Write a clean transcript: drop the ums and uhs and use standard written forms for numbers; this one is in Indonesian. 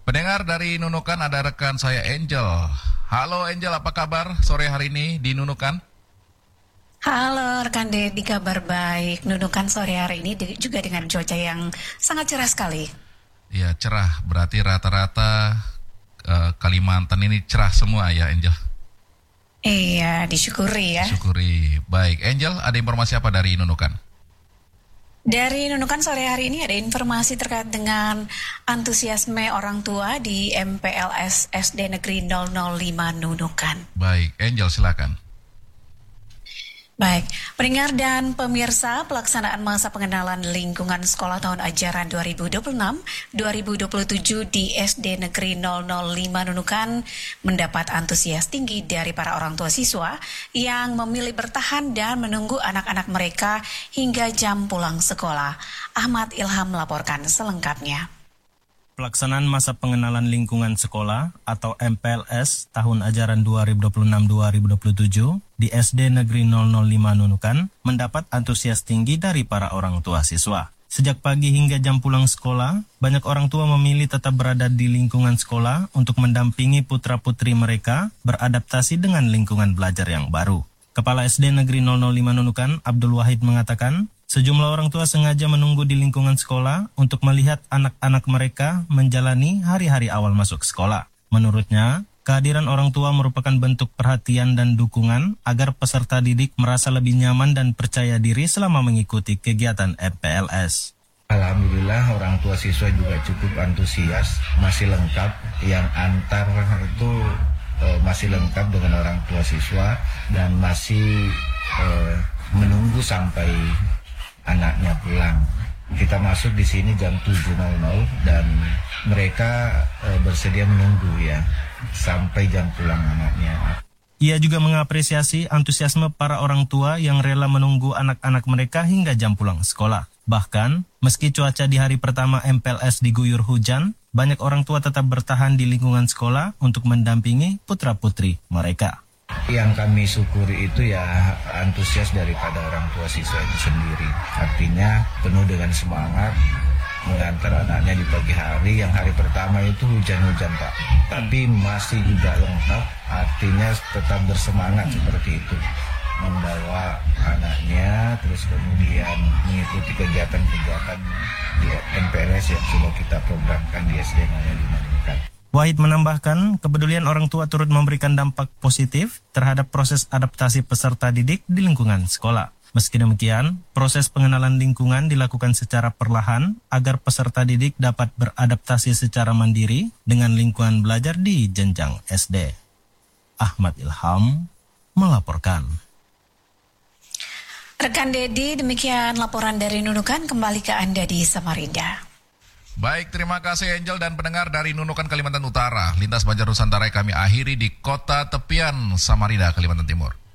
Pendengar dari Nunukan ada rekan saya Angel. Halo Angel, apa kabar sore hari ini di Nunukan? Halo rekan Dedi, kabar baik. Nunukan sore hari ini juga dengan cuaca yang sangat cerah sekali. Ya cerah, berarti rata-rata Kalimantan ini cerah semua ya Angel? Iya, disyukuri ya. Syukuri. Baik, Angel ada informasi apa dari Nunukan? Dari Nunukan sore hari ini ada informasi terkait dengan antusiasme orang tua di MPLS SD Negeri 005 Nunukan. Baik, Angel silakan. Baik, pendengar dan pemirsa, pelaksanaan masa pengenalan lingkungan sekolah tahun ajaran 2026-2027 di SD Negeri 005 Nunukan mendapat antusias tinggi dari para orang tua siswa yang memilih bertahan dan menunggu anak-anak mereka hingga jam pulang sekolah. Ahmad Ilham melaporkan selengkapnya. Pelaksanaan masa pengenalan lingkungan sekolah atau MPLS tahun ajaran 2026-2027 di SD Negeri 005 Nunukan mendapat antusias tinggi dari para orang tua siswa. Sejak pagi hingga jam pulang sekolah, banyak orang tua memilih tetap berada di lingkungan sekolah untuk mendampingi putra-putri mereka beradaptasi dengan lingkungan belajar yang baru. Kepala SD Negeri 005 Nunukan, Abdul Wahid mengatakan, sejumlah orang tua sengaja menunggu di lingkungan sekolah untuk melihat anak-anak mereka menjalani hari-hari awal masuk sekolah. Menurutnya, kehadiran orang tua merupakan bentuk perhatian dan dukungan agar peserta didik merasa lebih nyaman dan percaya diri selama mengikuti kegiatan MPLS. Alhamdulillah orang tua siswa juga cukup antusias, masih lengkap, yang antar itu masih lengkap dengan orang tua siswa dan masih menunggu sampai anaknya pulang. Kita masuk di sini jam 7.00 dan mereka bersedia menunggu ya sampai jam pulang anaknya. Ia juga mengapresiasi antusiasme para orang tua yang rela menunggu anak-anak mereka hingga jam pulang sekolah. Bahkan, meski cuaca di hari pertama MPLS diguyur hujan, banyak orang tua tetap bertahan di lingkungan sekolah untuk mendampingi putra-putri mereka. Yang kami syukuri itu ya antusias daripada orang tua siswa itu sendiri. Artinya penuh dengan semangat mengantar anaknya di pagi hari. Yang hari pertama itu hujan-hujan Pak, tapi masih juga lengkap. Artinya tetap bersemangat seperti itu, membawa anaknya terus kemudian mengikuti kegiatan-kegiatan di MPLS yang sudah kita programkan di SD 005 Nunukan. Wahid menambahkan, kepedulian orang tua turut memberikan dampak positif terhadap proses adaptasi peserta didik di lingkungan sekolah. Meski demikian, proses pengenalan lingkungan dilakukan secara perlahan agar peserta didik dapat beradaptasi secara mandiri dengan lingkungan belajar di jenjang SD. Ahmad Ilham melaporkan. Rekan Dedi, demikian laporan dari Nunukan, kembali ke Anda di Samarinda. Baik, terima kasih Angel dan pendengar dari Nunukan Kalimantan Utara. Lintas Banjar Nusantara kami akhiri di kota tepian Samarinda, Kalimantan Timur.